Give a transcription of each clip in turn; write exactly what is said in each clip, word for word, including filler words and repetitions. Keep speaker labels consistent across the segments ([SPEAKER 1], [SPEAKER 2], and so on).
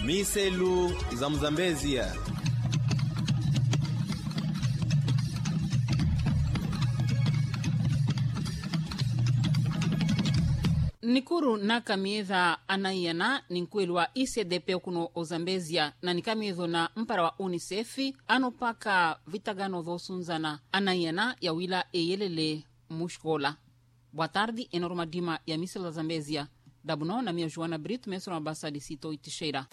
[SPEAKER 1] Miselu za Mzambezia.
[SPEAKER 2] Nikuru na kamiedha anayana ninkweli wa I C D P kuno Ozambezia na nikamiedho na mpara wa UNICEF anopaka vitagano dhosunzana anayana ya wila eyelele mushkola. Boa tarde, enorma dima ya Miselu za Zambezia. Dabuno na mia Joana Brito mesro mabasa di Sito Itixeira.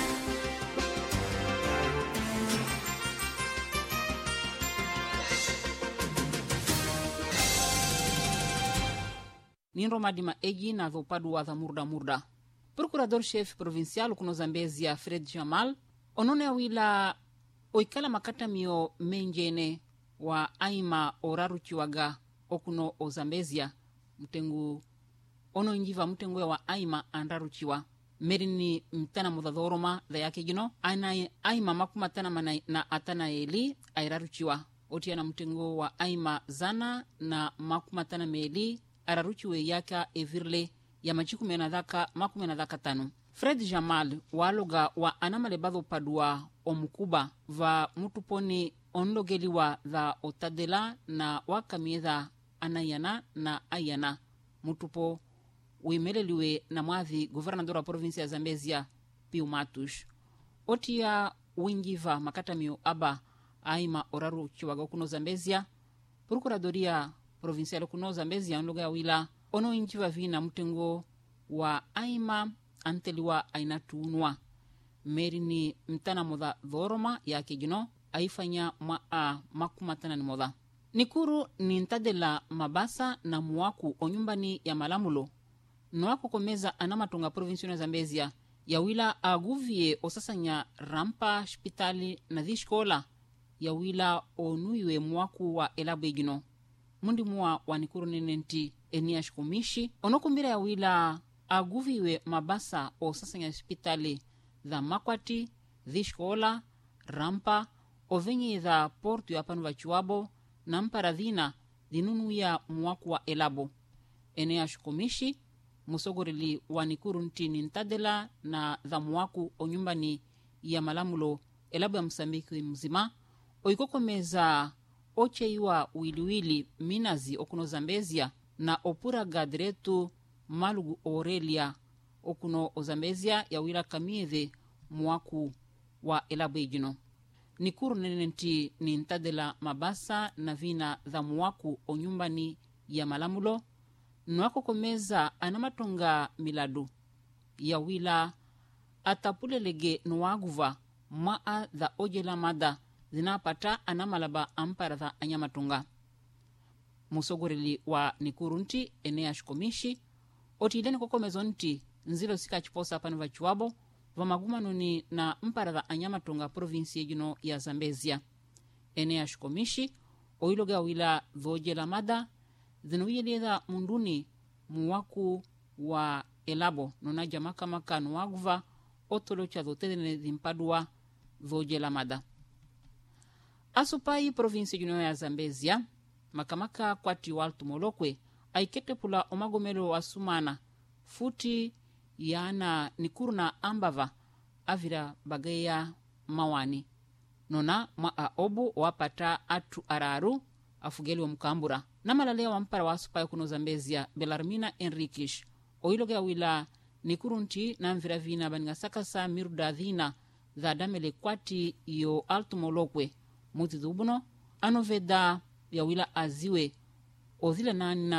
[SPEAKER 2] Ninro madima egi na dhopadu wa murda murda. Procurador-chefe provincial kuno Zambezia Fred Jamal onone awila oikala makata mio menjene wa aima oraru chiwaga okuno o Zambezia mtengu ono njiva mtengu wa aima andaru chiwa merini mtana mudadhoroma da yake gino ana aima makumatana mana na atana eli airaru chiwa otiana mtengu wa aima zana na makumatana meli araruchiwe yaka evirle ya machiku menadhaka maku menadhaka tanu. Fred Jamal waloga wa anamale badho padua omukuba va mutuponi onlogeliwa dha otadela na wakamiedha anayana na ayana mutupo uimeleliwe na mwadhi governadora provinsi ya Zambezia Piu Matush. Otia wingiva makatamio aba aima oraru chiwaga kuno Zambezia Procuradoria provincial kuno Zambezia nloga wila ono inchiva vina mtengo wa aima anteliwa ainatunwa merini mtana moda dhoroma ya kejino aifanya maa makumatana ni moda. Nikuru ni ntadela mabasa na muwaku onyumbani ya malamulo nwako komeza anamatunga provincial Zambezia ya wila aguvie osasanya rampa hospitali na dhishkola ya wila onuiwe muwaku wa elabwegino. Mundi mua wanikuru nenenti eniash kumishi onokumbira ya wila aguviwe mabasa o sasanya hospitali dha makwati, dhishkola, rampa, ovenye dha portu ya panu vachuabo na mparadhina dinunu ya muwaku wa elabo. Eniash kumishi musogorili wanikuru ntini ntadela na dha muwaku onyumbani ya malamulo elabo ya Msambiki mzima oikokomeza ocheiwa wiliwili minazi okuno Zambezia na opura gadretu malugu Aurelia okuno Zambezia ya wila kamiedhe muwaku wa elabwejino. Nikuru nenenti ni ntadela mabasa na vina dha muwaku onyumbani ya malamulo nwako komeza anamatonga miladu ya wila atapulelege nwaguva maa dha ojela mada zinapata anamalaba ampara dha anyamatunga. Musogorili wa Nikurunti enea shikomishi otileni kokomezo nti nzilo sika chiposa panu vachuabo vamagumanuni na mpara dha anyamatunga provinsi jino ya Zambezia. Enea shikomishi oiloga wila dhojela mada zinuyeleza munduni muwaku wa elabo nonaja maka maka nuwaguva otolocha dhotedene dhimpadua dhojela mada. Asupai provinsi jino ya Zambezia makamaka kwati waltu molokwe aikete pula omagomelo wa sumana futi yana Nikuru na ambava avira bagaya mawani nona maa obu wapata atu araru afugeli wa mkambura na malalea wa mpara wa asupai kuno Zambezia Belarmina Enrikish oiloga wila Nikuru nti na mvira vina baningasakasa miruda dhina dha damele kwati yo altu molokwe muti dhubuno anoveda ya wila aziwe ozile nani na